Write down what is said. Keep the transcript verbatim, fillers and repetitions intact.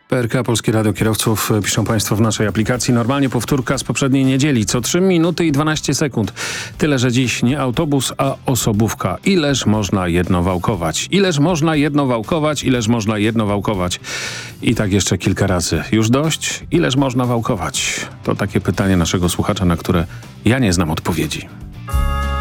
P R K, Polskie Radio Kierowców, piszą Państwo w naszej aplikacji. Normalnie powtórka z poprzedniej niedzieli. Co trzy minuty i dwanaście sekund. Tyle, że dziś nie autobus, a osobówka. Ileż można jedno wałkować? Ileż można jedno wałkować? Ileż można jedno wałkować? I tak jeszcze kilka razy. Już dość? Ileż można wałkować? To takie pytanie naszego słuchacza, na które ja nie znam odpowiedzi.